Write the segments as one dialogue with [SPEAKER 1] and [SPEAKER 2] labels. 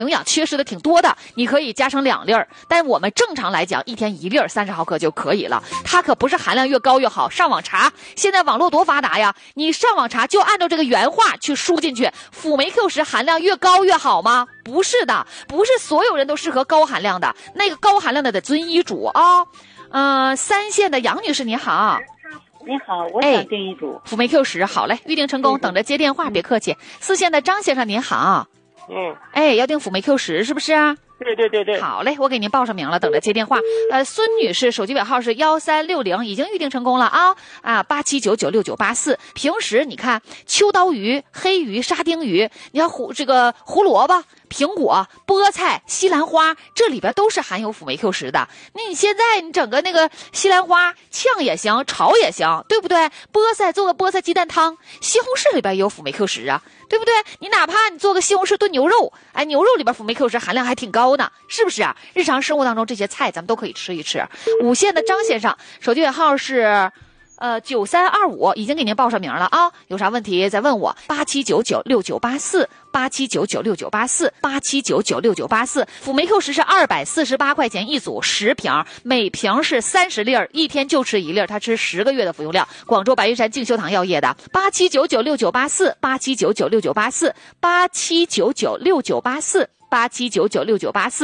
[SPEAKER 1] 营养缺失的挺多的，你可以加成2粒儿，但我们正常来讲1天1粒儿30毫克就可以了。它可不是含量越高越好，上网查，现在网络多发达呀，你上网查就按照这个原话去输进去，辅酶 Q 十含量越高越好吗？不是的，不是所有人都适合高含量的，那个高含量的得遵医嘱啊。3线的杨女士你好。
[SPEAKER 2] 你好，我想订一组
[SPEAKER 1] 辅酶 Q 十，好嘞，预定成功，等着接电话，别客气。4线的张先生您好。要订辅酶 Q 十是不是啊？
[SPEAKER 2] 对。
[SPEAKER 1] 好嘞，我给您报上名了，等着接电话。孙女士手机尾号是1360，已经预定成功了啊87996984。平时你看秋刀鱼、黑鱼、沙丁鱼，你看这个胡萝卜、苹果、菠菜、西兰花，这里边都是含有辅酶 Q 十的。那你现在你整个那个西兰花炝也行，炒也行，对不对？菠菜做个菠菜鸡蛋汤，西红柿里边也有辅酶 Q 十啊，对不对？你哪怕你做个西红柿炖牛肉，牛肉里边辅酶 Q 十含量还挺高呢，是不是啊？日常生活当中这些菜咱们都可以吃一吃。5线的张先生手机尾号是9325，已经给您报上名了啊，有啥问题再问我。87996984 87996984 87996984。辅酶 Q 十是248块钱一组10瓶，每瓶是30粒儿，1天就吃1粒儿，他吃10个月的服用量。广州白云山静修堂药业的。87996984 87996984 87996984 87996984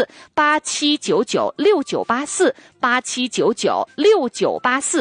[SPEAKER 1] 87996984 87996984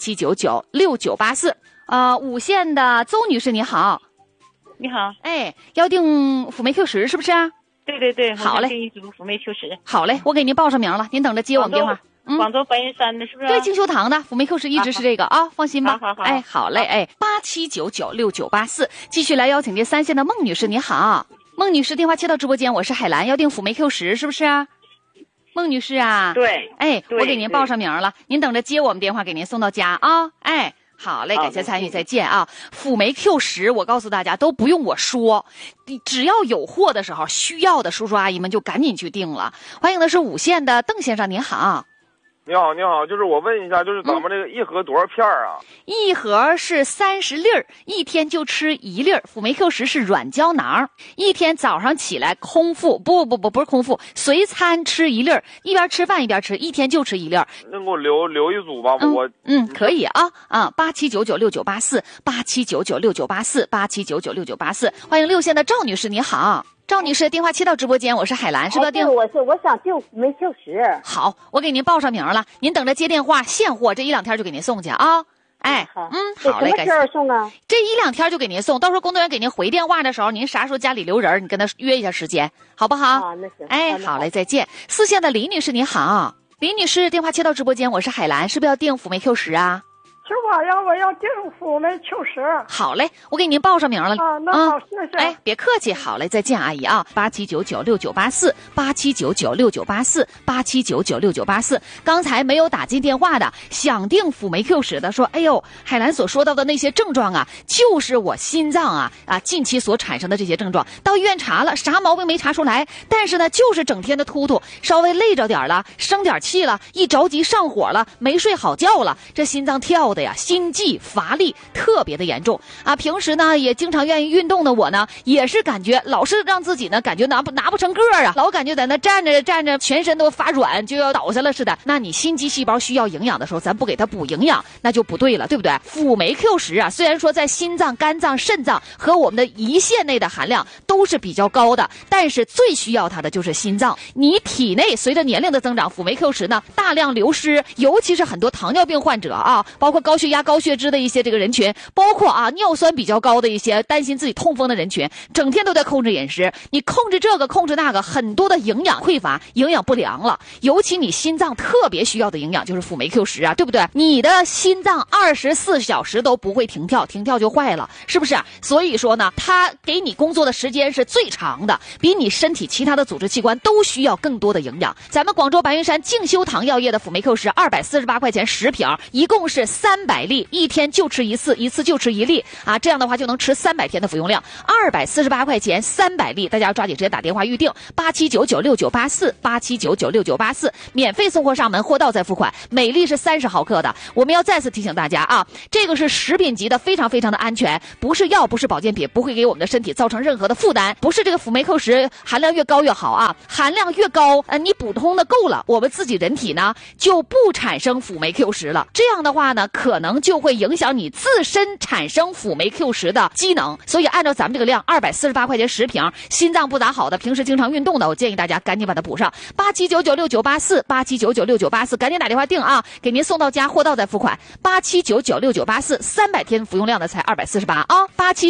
[SPEAKER 1] 87996984。5线的邹女士你好。
[SPEAKER 2] 你好，
[SPEAKER 1] 要订辅酶 Q 十是不是啊？
[SPEAKER 2] 对，
[SPEAKER 1] 好嘞，
[SPEAKER 2] 订一组辅酶 Q 十。
[SPEAKER 1] 好嘞，我给您报上名了，您等着接我们电话。
[SPEAKER 2] 广州白云山的是不是？
[SPEAKER 1] 对，静修堂的辅酶 Q 十一直是这个啊，放心吧。
[SPEAKER 2] 好，
[SPEAKER 1] 好嘞，87996984。继续来邀请您3线的孟女士你好。孟女士电话接到直播间，我是海兰，要订辅酶 Q 十是不是啊？孟女士啊，
[SPEAKER 2] 对，
[SPEAKER 1] 我给您报上名了，您等着接我们电话，给您送到家啊。好嘞，感谢参与，再见啊！辅酶 Q 十，我告诉大家都不用我说，你只要有货的时候，需要的叔叔阿姨们就赶紧去订了。欢迎的是5线的邓先生，您好。
[SPEAKER 3] 你好，就是我问一下，就是咱们这个一盒多少片啊？
[SPEAKER 1] 一盒是30粒儿，1天就吃1粒儿。辅酶 Q 十是软胶囊，1天早上起来空腹，不是空腹，随餐吃1粒儿，一边吃饭一边吃，1天就吃1粒儿。
[SPEAKER 3] 能给我留一组吧？
[SPEAKER 1] 可以啊87996984 87996984 87996984。欢迎6线的赵女士，你好。赵女士，电话接到直播间，我是海兰，是不是订？
[SPEAKER 2] 我想订辅酶 Q 十。
[SPEAKER 1] 好，我给您报上名了，您等着接电话，现货这1-2天就给您送去啊。好嘞，感谢。
[SPEAKER 2] 送啊？
[SPEAKER 1] 这1-2天就给您送，到时候工作人员给您回电话的时候，您啥时候家里留人，你跟他约一下时间，好不好？
[SPEAKER 2] 那行。
[SPEAKER 1] 好嘞，再见。4线的李女士，你好。李女士，电话接到直播间，我是海兰，是不是要订辅酶 Q 十啊？
[SPEAKER 4] 是我要订辅酶 Q 十。
[SPEAKER 1] 好嘞，我给您报上名了。
[SPEAKER 4] 那好，谢谢。
[SPEAKER 1] 别客气，好嘞，再见，阿姨啊。87996984 87996984 87996984。刚才没有打进电话的，想订辅酶 Q 十的，说，海兰所说到的那些症状啊，就是我心脏近期所产生的这些症状。到医院查了，啥毛病没查出来，但是呢，就是整天的突突，稍微累着点了，生点气了，一着急上火了，没睡好觉了，这心脏跳的呀，心悸乏力特别的严重啊！平时呢也经常愿意运动的我呢，也是感觉老是让自己呢感觉拿不成个啊，老感觉在那站着全身都发软，就要倒下了似的。那你心肌细胞需要营养的时候，咱不给它补营养，那就不对了，对不对？辅酶 Q 十啊，虽然说在心脏、肝脏、肾脏和我们的胰腺内的含量都是比较高的，但是最需要它的就是心脏。你体内随着年龄的增长，辅酶 Q 十呢大量流失，尤其是很多糖尿病患者啊，包括高血压、高血脂的一些这个人群，包括尿酸比较高的一些担心自己痛风的人群，整天都在控制饮食。你控制这个控制那个，很多的营养匮乏、营养不良了。尤其你心脏特别需要的营养就是辅酶 Q 十啊，对不对？你的心脏24小时都不会停跳，停跳就坏了，是不是？所以说呢，它给你工作的时间是最长的，比你身体其他的组织器官都需要更多的营养。咱们广州白云山静修堂药业的辅酶 Q 十248块钱10瓶，一共是3 300粒，一天就吃一次，一次就吃1粒啊，这样的话就能吃300天的服用量，248块钱300粒，大家要抓紧时间打电话预定8799698487996984，免费送货上门，货到再付款，每粒是30毫克的。我们要再次提醒大家啊，这个是食品级的，非常非常的安全，不是药，不是保健品，不会给我们的身体造成任何的负担，不是这个辅酶 Q 十含量越高越好啊，含量越高，你补充的够了，我们自己人体呢就不产生辅酶 Q 十了，这样的话呢，可能就会影响你自身产生辅酶 Q 十的机能。所以按照咱们这个量，248块钱10瓶，心脏不咋好的，平时经常运动的，我建议大家赶紧把它补上。8799698487996984，赶紧打电话订啊，给您送到家，货到再付款。87996984，300天服用量的才248啊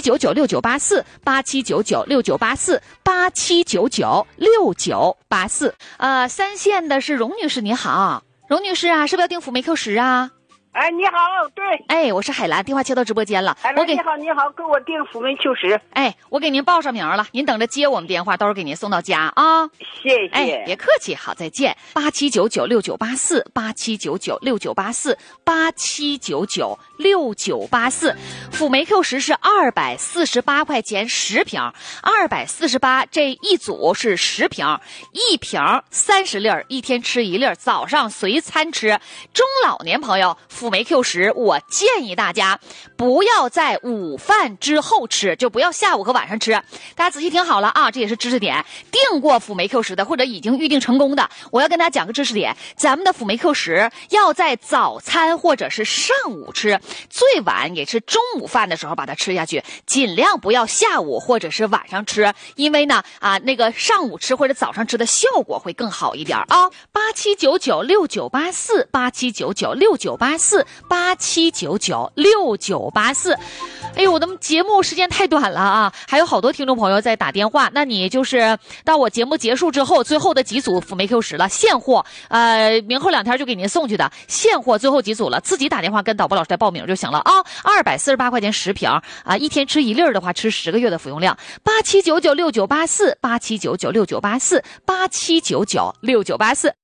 [SPEAKER 1] ！87996984，87996984，87996984。3线的是荣女士，你好，荣女士啊，是不是要订辅酶 Q 十啊？
[SPEAKER 4] 哎，你好，对，
[SPEAKER 1] 哎，我是海兰，电话接到直播间了。
[SPEAKER 4] 海兰，你好，你好，给我订辅酶 Q 十。
[SPEAKER 1] 哎，我给您报上名了，您等着接我们电话，到时候给您送到家啊。
[SPEAKER 4] 谢谢。
[SPEAKER 1] 哎，别客气，好，再见。87996984，87996984，87996984。辅酶 Q 十是248块钱10瓶，248这一组是10瓶，一瓶30粒，一天吃1粒，早上随餐吃。中老年朋友，辅酶 Q 十，我建议大家不要在午饭之后吃，就不要下午和晚上吃。大家仔细听好了啊，这也是知识点。订过辅酶 Q 十的或者已经预定成功的，我要跟大家讲个知识点，咱们的辅酶 Q 十要在早餐或者是上午吃，最晚也是中午饭的时候把它吃下去，尽量不要下午或者是晚上吃，因为呢那个上午吃或者早上吃的效果会更好一点啊。87996984，87996984，87996984。哎呦，我的节目时间太短了啊，还有好多听众朋友在打电话，那你就是到我节目结束之后，最后的几组辅酶 Q 十了，现货，明后2天就给您送去的，现货最后几组了，自己打电话跟导播老师来报名就行了啊。248块钱10瓶啊，一天吃1粒的话，吃10个月的服用量。87996984，87996984，87996984。